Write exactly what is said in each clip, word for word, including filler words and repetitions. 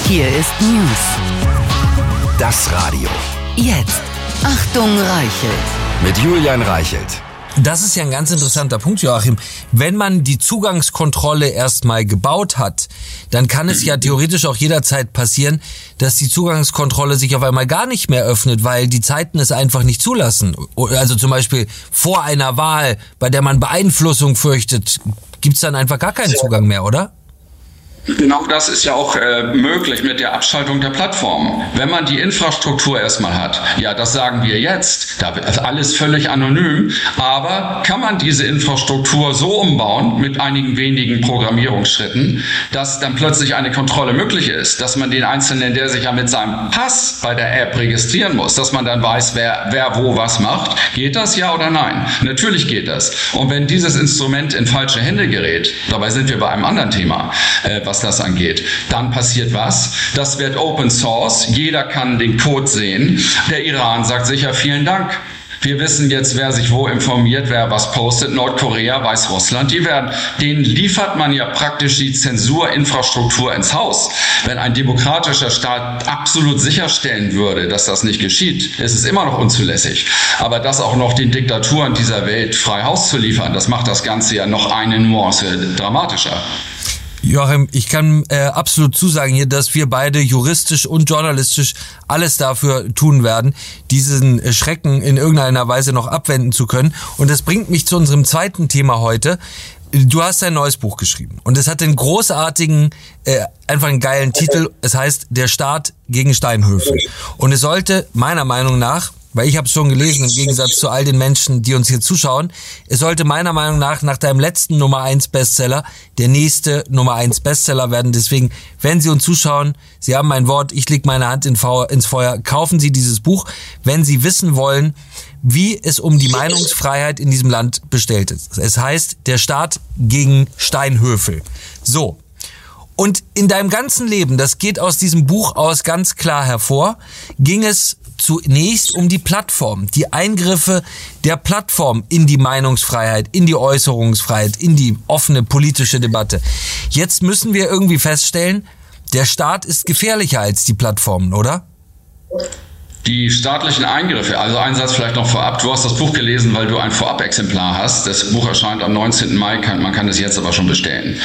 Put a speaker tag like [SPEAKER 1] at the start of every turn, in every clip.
[SPEAKER 1] Hier ist News.
[SPEAKER 2] Das Radio.
[SPEAKER 1] Jetzt. Achtung, Reichelt.
[SPEAKER 2] Mit Julian Reichelt.
[SPEAKER 3] Das ist ja ein ganz interessanter Punkt, Joachim. Wenn man die Zugangskontrolle erstmal gebaut hat, dann kann es ja theoretisch auch jederzeit passieren, dass die Zugangskontrolle sich auf einmal gar nicht mehr öffnet, weil die Zeiten es einfach nicht zulassen. Also zum Beispiel vor einer Wahl, bei der man Beeinflussung fürchtet, gibt's dann einfach gar keinen Zugang mehr, oder?
[SPEAKER 4] Genau das ist ja auch äh, möglich mit der Abschaltung der Plattform. Wenn man die Infrastruktur erstmal hat, ja, das sagen wir jetzt, da ist alles völlig anonym, aber kann man diese Infrastruktur so umbauen mit einigen wenigen Programmierungsschritten, dass dann plötzlich eine Kontrolle möglich ist, dass man den Einzelnen, der sich ja mit seinem Pass bei der App registrieren muss, dass man dann weiß, wer, wer wo was macht. Geht das, ja oder nein? Natürlich geht das. Und wenn dieses Instrument in falsche Hände gerät, dabei sind wir bei einem anderen Thema, äh, was das angeht, dann passiert was? Das wird Open Source, jeder kann den Code sehen. Der Iran sagt sicher vielen Dank. Wir wissen jetzt, wer sich wo informiert, wer was postet. Nordkorea, Weißrussland, die werden, denen liefert man ja praktisch die Zensurinfrastruktur ins Haus. Wenn ein demokratischer Staat absolut sicherstellen würde, dass das nicht geschieht, ist es immer noch unzulässig. Aber das auch noch den Diktaturen dieser Welt frei Haus zu liefern, das macht das Ganze ja noch eine Nuance dramatischer.
[SPEAKER 3] Joachim, ich kann äh, absolut zusagen hier, dass wir beide juristisch und journalistisch alles dafür tun werden, diesen Schrecken in irgendeiner Weise noch abwenden zu können. Und das bringt mich zu unserem zweiten Thema heute. Du hast ein neues Buch geschrieben und es hat den großartigen, äh, einfach einen geilen Titel. Es heißt Der Staat gegen Steinhöfe. Und es sollte meiner Meinung nach, weil ich habe es schon gelesen, im Gegensatz zu all den Menschen, die uns hier zuschauen, es sollte meiner Meinung nach nach deinem letzten Nummer eins Bestseller der nächste Nummer eins Bestseller werden. Deswegen, wenn Sie uns zuschauen, Sie haben mein Wort, ich lege meine Hand ins Feuer, kaufen Sie dieses Buch, wenn Sie wissen wollen, wie es um die Meinungsfreiheit in diesem Land bestellt ist. Es heißt Der Staat gegen Steinhöfe. So. Und in deinem ganzen Leben, das geht aus diesem Buch aus ganz klar hervor, ging es zunächst um die Plattform, die Eingriffe der Plattform in die Meinungsfreiheit, in die Äußerungsfreiheit, in die offene politische Debatte. Jetzt müssen wir irgendwie feststellen, der Staat ist gefährlicher als die Plattformen, oder?
[SPEAKER 4] Die staatlichen Eingriffe, also ein Satz vielleicht noch vorab, du hast das Buch gelesen, weil du ein Vorab-Exemplar hast. Das Buch erscheint am neunzehnten Mai, kann, man kann es jetzt aber schon bestellen.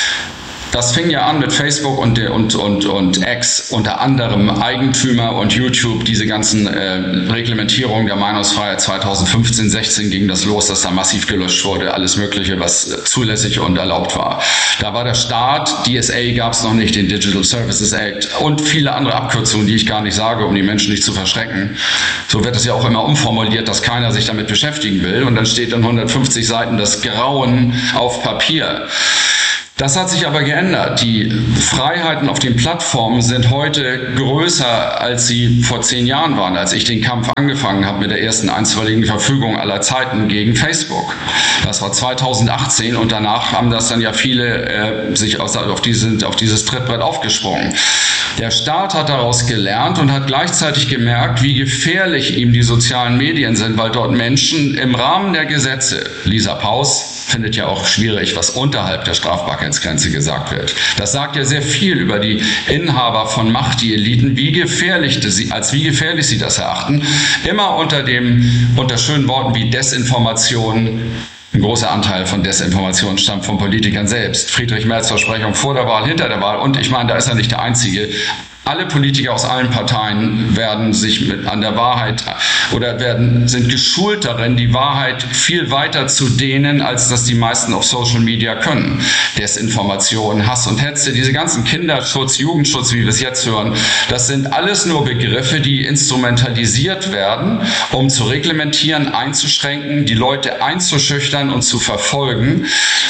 [SPEAKER 4] Das fing ja an mit Facebook und, und, und, und X, unter anderem Eigentümer und YouTube, diese ganzen äh, Reglementierungen der Meinungsfreiheit. zweitausendfünfzehn, sechzehn ging das los, dass da massiv gelöscht wurde, alles Mögliche, was äh, zulässig und erlaubt war. Da war der Staat, D S A gab es noch nicht, den Digital Services Act und viele andere Abkürzungen, die ich gar nicht sage, um die Menschen nicht zu verschrecken. So wird es ja auch immer umformuliert, dass keiner sich damit beschäftigen will. Und dann steht dann hundertfünfzig Seiten das Grauen auf Papier. Das hat sich aber geändert. Die Freiheiten auf den Plattformen sind heute größer, als sie vor zehn Jahren waren, als ich den Kampf angefangen habe mit der ersten einstweiligen Verfügung aller Zeiten gegen Facebook. Das war zweitausendachtzehn und danach haben das dann ja viele äh, sich auf, auf, diese, auf dieses Trittbrett aufgesprungen. Der Staat hat daraus gelernt und hat gleichzeitig gemerkt, wie gefährlich ihm die sozialen Medien sind, weil dort Menschen im Rahmen der Gesetze, Lisa Paus findet ja auch schwierig, was unterhalb der Strafbarkeitsgrenze gesagt wird. Das sagt ja sehr viel über die Inhaber von Macht, die Eliten, wie gefährlich sie, als wie gefährlich sie das erachten. Immer unter dem, unter schönen Worten wie Desinformation. Ein großer Anteil von Desinformation stammt von Politikern selbst. Friedrich Merz Versprechung vor der Wahl, hinter der Wahl. Und ich meine, da ist er nicht der Einzige. Alle Politiker aus allen Parteien werden sich mit an der Wahrheit oder werden, sind geschult darin, die Wahrheit viel weiter zu dehnen, als das die meisten auf Social Media können. Desinformation, Hass und Hetze, diese ganzen Kinderschutz, Jugendschutz, wie wir es jetzt hören, das sind alles nur Begriffe, die instrumentalisiert werden, um zu reglementieren, einzuschränken, die Leute einzuschüchtern und zu verfolgen.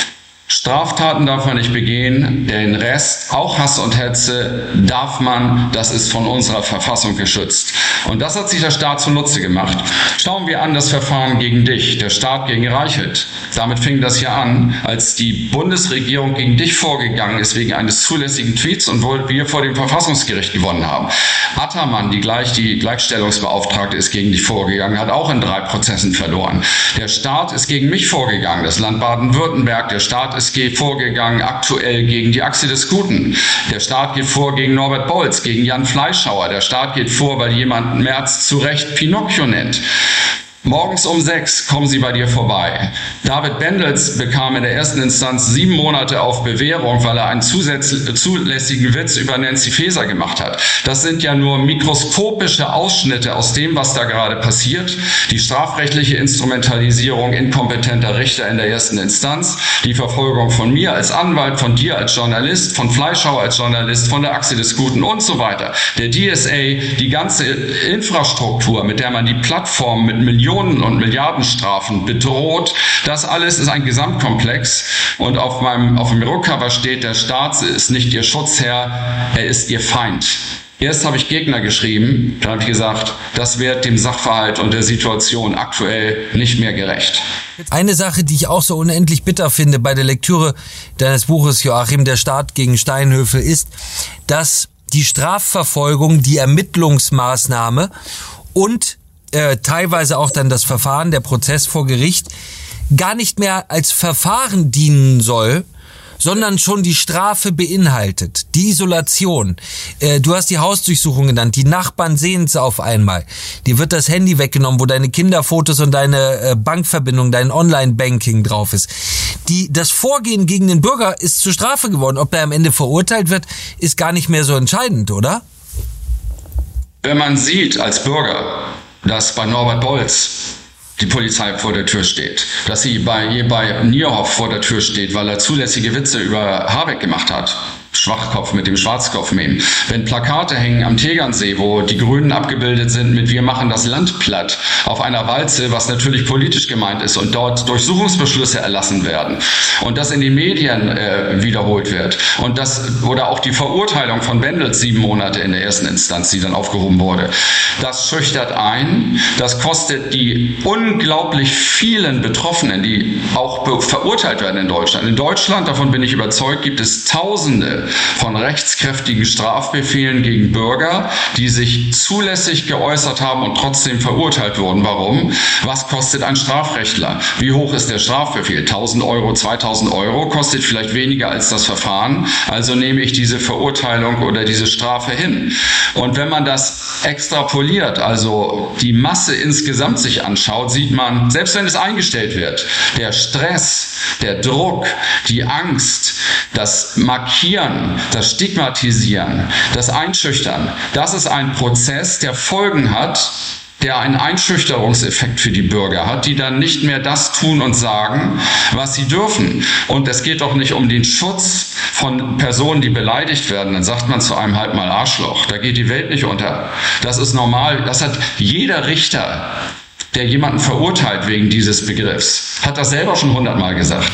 [SPEAKER 4] Straftaten darf man nicht begehen, den Rest, auch Hass und Hetze, darf man, das ist von unserer Verfassung geschützt. Und das hat sich der Staat zunutze gemacht. Schauen wir an das Verfahren gegen dich, der Staat gegen Reichelt. Damit fing das ja an, als die Bundesregierung gegen dich vorgegangen ist wegen eines zulässigen Tweets und wir vor dem Verfassungsgericht gewonnen haben. Attermann, die gleich die Gleichstellungsbeauftragte, ist gegen dich vorgegangen, hat auch in drei Prozessen verloren. Der Staat ist gegen mich vorgegangen, das Land Baden-Württemberg, der Staat ist vorgegangen aktuell gegen die Achse des Guten. Der Staat geht vor gegen Norbert Bolz, gegen Jan Fleischhauer. Der Staat geht vor, weil jemand Merz zu Recht Pinocchio nennt. Morgens um sechs kommen sie bei dir vorbei. David Bendels bekam in der ersten Instanz sieben Monate auf Bewährung, weil er einen zulässigen Witz über Nancy Faeser gemacht hat. Das sind ja nur mikroskopische Ausschnitte aus dem, was da gerade passiert. Die strafrechtliche Instrumentalisierung inkompetenter Richter in der ersten Instanz, die Verfolgung von mir als Anwalt, von dir als Journalist, von Fleischhauer als Journalist, von der Achse des Guten und so weiter. Der D S A, die ganze Infrastruktur, mit der man die Plattform mit Millionen und Milliardenstrafen bedroht. Das alles ist ein Gesamtkomplex und auf meinem auf dem Rückcover steht, der Staat ist nicht ihr Schutzherr, er ist ihr Feind. Erst habe ich Gegner geschrieben, dann habe ich gesagt, das wird dem Sachverhalt und der Situation aktuell nicht mehr gerecht.
[SPEAKER 3] Eine Sache, die ich auch so unendlich bitter finde bei der Lektüre deines Buches, Joachim, der Staat gegen Steinhöfel, ist, dass die Strafverfolgung, die Ermittlungsmaßnahme und Äh, teilweise auch dann das Verfahren, der Prozess vor Gericht, gar nicht mehr als Verfahren dienen soll, sondern schon die Strafe beinhaltet, die Isolation. Äh, du hast die Hausdurchsuchung genannt, die Nachbarn sehen es auf einmal. Dir wird das Handy weggenommen, wo deine Kinderfotos und deine äh, Bankverbindung, dein Online-Banking drauf ist. Die, das Vorgehen gegen den Bürger ist zur Strafe geworden. Ob er am Ende verurteilt wird, ist gar nicht mehr so entscheidend, oder?
[SPEAKER 4] Wenn man sieht als Bürger, dass bei Norbert Bolz die Polizei vor der Tür steht, dass sie bei, hier bei Nierhoff vor der Tür steht, weil er zulässige Witze über Habeck gemacht hat. Schwachkopf mit dem Schwarzkopf-Meme. Wenn Plakate hängen am Tegernsee, wo die Grünen abgebildet sind mit "Wir machen das Land platt" auf einer Walze, was natürlich politisch gemeint ist, und dort Durchsuchungsbeschlüsse erlassen werden und das in den Medien äh, wiederholt wird und das oder auch die Verurteilung von Bendels sieben Monate in der ersten Instanz, die dann aufgehoben wurde, das schüchtert ein, das kostet die unglaublich vielen Betroffenen, die auch verurteilt werden in Deutschland. In Deutschland, davon bin ich überzeugt, gibt es Tausende von rechtskräftigen Strafbefehlen gegen Bürger, die sich zulässig geäußert haben und trotzdem verurteilt wurden. Warum? Was kostet ein Strafrechtler? Wie hoch ist der Strafbefehl? tausend Euro, zweitausend Euro, kostet vielleicht weniger als das Verfahren. Also nehme ich diese Verurteilung oder diese Strafe hin. Und wenn man das extrapoliert, also die Masse insgesamt sich anschaut, sieht man, selbst wenn es eingestellt wird, der Stress, der Druck, die Angst, das Markieren, das Stigmatisieren, das Einschüchtern, das ist ein Prozess, der Folgen hat, der einen Einschüchterungseffekt für die Bürger hat, die dann nicht mehr das tun und sagen, was sie dürfen. Und es geht doch nicht um den Schutz von Personen, die beleidigt werden. Dann sagt man zu einem halt mal Arschloch. Da geht die Welt nicht unter. Das ist normal. Das hat jeder Richter, der jemanden verurteilt wegen dieses Begriffs, hat das selber schon hundertmal gesagt.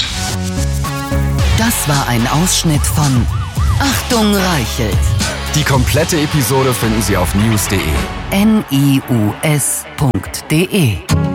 [SPEAKER 1] Das war ein Ausschnitt von Achtung Reichelt.
[SPEAKER 2] Die komplette Episode finden Sie auf news punkt de.
[SPEAKER 1] N I U S punkt de